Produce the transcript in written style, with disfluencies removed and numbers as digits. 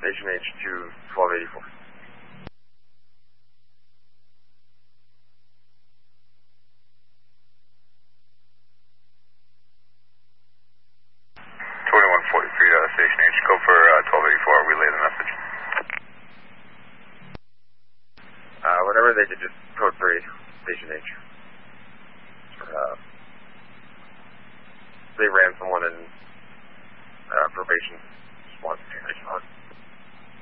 Station H to 1284. 2143 Station H, go for 1284, relay the message. Whatever they could just code 3, Station H. They ran someone in probation. Just wanted to